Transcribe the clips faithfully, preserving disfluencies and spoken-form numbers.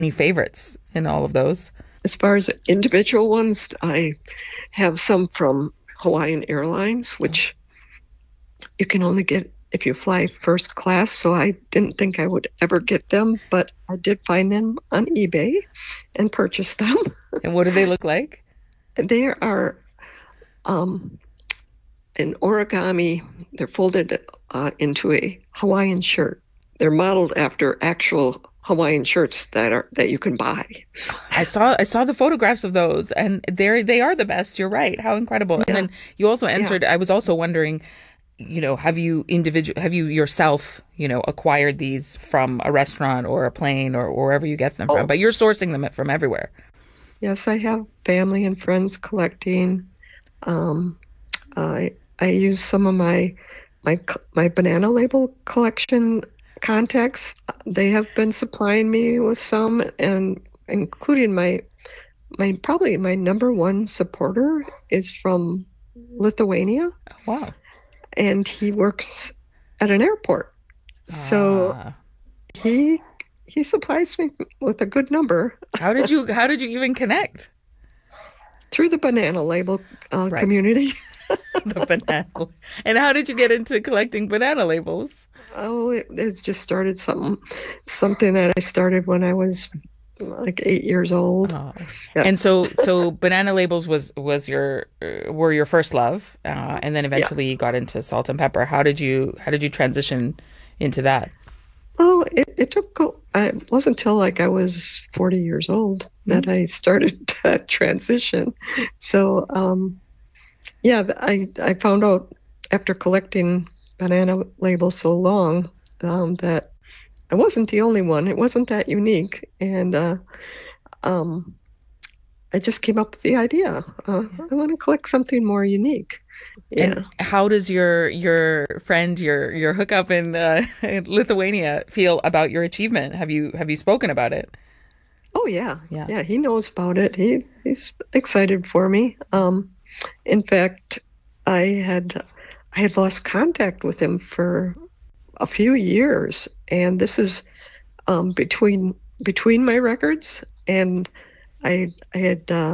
any favorites in all of those? As far as individual ones, I have some from Hawaiian Airlines, which you can only get if you fly first class. So I didn't think I would ever get them, but I did find them on eBay and purchased them. And what do they look like? They are um, an origami. They're folded uh, into a Hawaiian shirt. They're modeled after actual Hawaiian shirts that are that you can buy. I saw I saw the photographs of those, and they they are the best. You're right. How incredible! Yeah. And then you also answered. Yeah. I was also wondering, you know, have you individual have you yourself, you know, acquired these from a restaurant or a plane or, or wherever you get them oh. from? But you're sourcing them from everywhere. Yes, I have family and friends collecting. Um, I I use some of my my my Banana Label collection contacts. They have been supplying me with some, and including my my probably my number one supporter is from Lithuania. Oh, wow. And he works at an airport. Ah. So he he supplies me with a good number. How did you how did you even connect? Through the Banana Label uh, right. community. The banana. And how did you get into collecting banana labels? Oh, it, it's just started something, something that I started when I was like eight years old. Oh. Yes. And so, so Banana Labels was was your uh, were your first love, uh, and then eventually yeah. you got into Salt and Pepper. How did you how did you transition into that? Oh, it, it took. It wasn't until like I was forty years old mm-hmm. that I started that transition. So, um, yeah, I I found out after collecting Banana Labels so long um, that I wasn't the only one. It wasn't that unique, and uh, um, I just came up with the idea. Uh, I want to collect something more unique. Yeah. And how does your your friend, your your hookup in, uh, in Lithuania feel about your achievement? Have you have you spoken about it? Oh yeah, yeah, yeah. He knows about it. He he's excited for me. Um, in fact, I had I had lost contact with him for a few years, and this is um, between between my records, and I I had uh,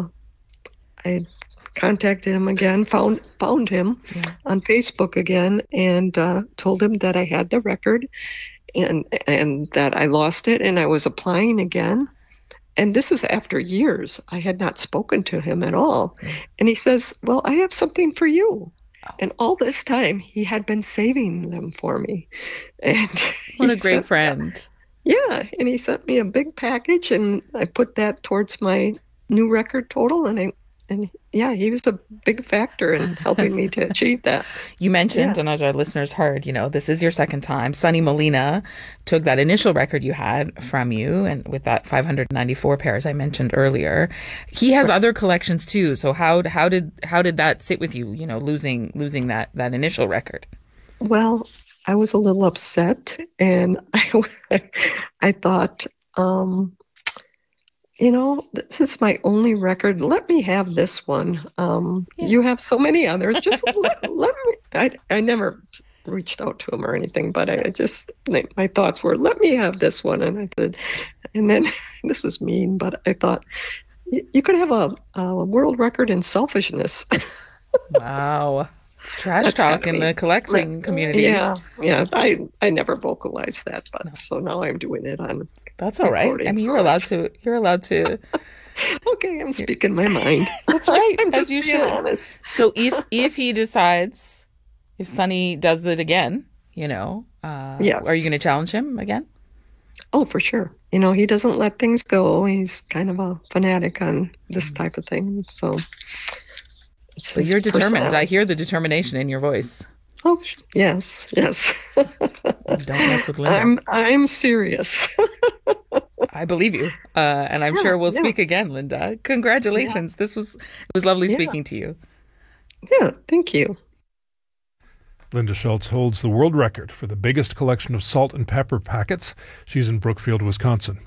I had contacted him again, found found him yeah. on Facebook again, and uh, told him that I had the record, and and that I lost it, and I was applying again. And this is after years. I had not spoken to him at all, and he says, "Well, I have something for you." And all this time, he had been saving them for me. And what a great friend. Yeah, and he sent me a big package, and I put that towards my new record total, and I And yeah, he was a big factor in helping me to achieve that. You mentioned, yeah. and as our listeners heard, you know, this is your second time. Sonny Molina took that initial record you had from you, and with that five hundred ninety-four pairs I mentioned earlier, he has right. other collections too. So how how did how did that sit with you? You know, losing losing that that initial record. Well, I was a little upset, and I I thought. Um, You know, this is my only record. Let me have this one. Um, yeah. You have so many others. Just let, let me. I, I never reached out to him or anything, but I just, my thoughts were, let me have this one. And I said, and then, this is mean, but I thought, you could have a, a world record in selfishness. Wow. Trash That's talk in the collecting like, community. Yeah, yeah. I, I never vocalized that, but no. So now I'm doing it on. That's all right. I mean, you're allowed to. You're allowed to. Okay, I'm speaking my mind. That's right. I'm as just you being should. honest. So if if he decides, if Sonny does it again, you know, uh, yes. are you going to challenge him again? Oh, for sure. You know, he doesn't let things go. He's kind of a fanatic on this type of thing. So. But you're determined. I hear the determination in your voice. Oh, yes, yes. Don't mess with Linda. I'm, I'm serious. I believe you. Uh, and I'm yeah, sure we'll yeah. speak again, Linda. Congratulations. Yeah. This was, it was lovely yeah. speaking to you. Yeah, thank you. Linda Schultz holds the world record for the biggest collection of salt and pepper packets. She's in Brookfield, Wisconsin.